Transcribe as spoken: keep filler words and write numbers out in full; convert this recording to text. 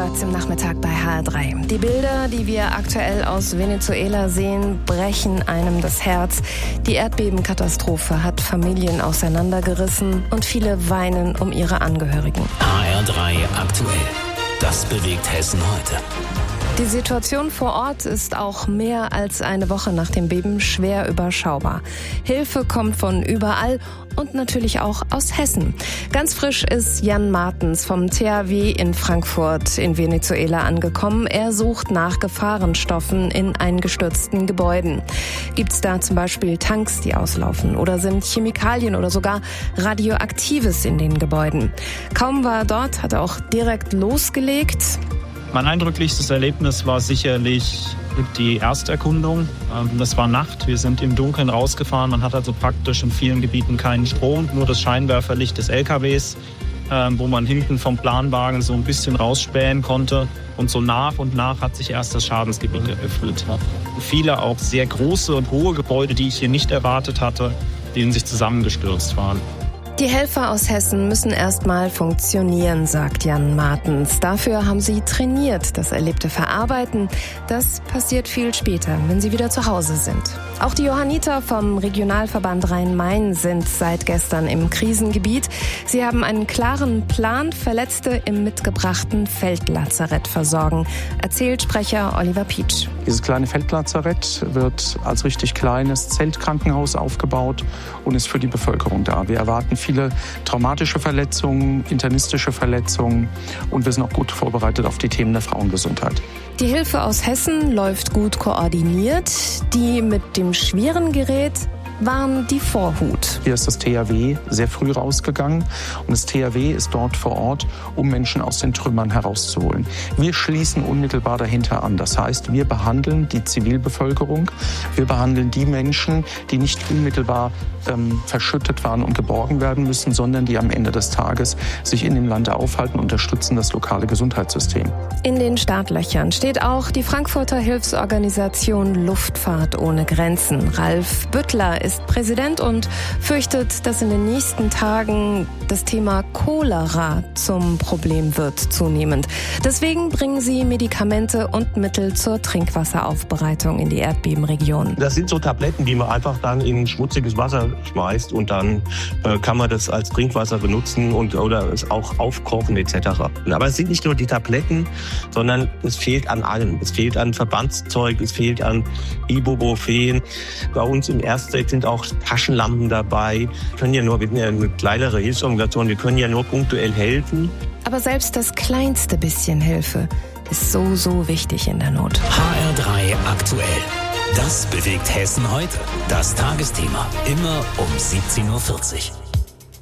gehört zum Nachmittag bei H R drei. Die Bilder, die wir aktuell aus Venezuela sehen, brechen einem das Herz. Die Erdbebenkatastrophe hat Familien auseinandergerissen und viele weinen um ihre Angehörigen. H R drei aktuell. Das bewegt Hessen heute. Die Situation vor Ort ist auch mehr als eine Woche nach dem Beben schwer überschaubar. Hilfe kommt von überall und natürlich auch aus Hessen. Ganz frisch ist Jan Martens vom T H W in Frankfurt in Venezuela angekommen. Er sucht nach Gefahrenstoffen in eingestürzten Gebäuden. Gibt es da zum Beispiel Tanks, die auslaufen, oder sind Chemikalien oder sogar Radioaktives in den Gebäuden? Kaum war er dort, hat er auch direkt losgelegt. Mein eindrücklichstes Erlebnis war sicherlich die Ersterkundung. Das war Nacht, wir sind im Dunkeln rausgefahren. Man hat also praktisch in vielen Gebieten keinen Strom, nur das Scheinwerferlicht des L K Ws, wo man hinten vom Planwagen so ein bisschen rausspähen konnte. Und so nach und nach hat sich erst das Schadensgebiet eröffnet. Viele auch sehr große und hohe Gebäude, die ich hier nicht erwartet hatte, die in sich zusammengestürzt waren. Die Helfer aus Hessen müssen erstmal funktionieren, sagt Jan Martens. Dafür haben sie trainiert, das Erlebte verarbeiten. Das passiert viel später, wenn sie wieder zu Hause sind. Auch die Johanniter vom Regionalverband Rhein-Main sind seit gestern im Krisengebiet. Sie haben einen klaren Plan, Verletzte im mitgebrachten Feldlazarett versorgen, erzählt Sprecher Oliver Pietsch. Dieses kleine Feldlazarett wird als richtig kleines Zeltkrankenhaus aufgebaut und ist für die Bevölkerung da. Wir erwarten viele traumatische Verletzungen, internistische Verletzungen und wir sind auch gut vorbereitet auf die Themen der Frauengesundheit. Die Hilfe aus Hessen läuft gut koordiniert. Die mit dem schweren Gerät waren die Vorhut. Hier ist das T H W sehr früh rausgegangen und das T H W ist dort vor Ort, um Menschen aus den Trümmern herauszuholen. Wir schließen unmittelbar dahinter an. Das heißt, wir behandeln die Zivilbevölkerung, wir behandeln die Menschen, die nicht unmittelbar ähm, verschüttet waren und geborgen werden müssen, sondern die am Ende des Tages sich in dem Lande aufhalten und unterstützen das lokale Gesundheitssystem. In den Startlöchern steht auch die Frankfurter Hilfsorganisation Luftfahrt ohne Grenzen. Ralf Büttler ist Präsident und fürchtet, dass in den nächsten Tagen das Thema Cholera zum Problem wird, zunehmend. Deswegen bringen sie Medikamente und Mittel zur Trinkwasseraufbereitung in die Erdbebenregion. Das sind so Tabletten, die man einfach dann in schmutziges Wasser schmeißt und dann äh, kann man das als Trinkwasser benutzen und oder es auch aufkochen et cetera. Aber es sind nicht nur die Tabletten, sondern es fehlt an allem. Es fehlt an Verbandszeug, es fehlt an Ibuprofen. Bei uns im Erstset sind auch Taschenlampen dabei. Wir können ja nur, wir sind ja eine kleinere Hilfsorganisation, wir können ja nur punktuell helfen. Aber selbst das kleinste bisschen Hilfe ist so, so wichtig in der Not. H R drei aktuell. Das bewegt Hessen heute. Das Tagesthema. Immer um siebzehn Uhr vierzig.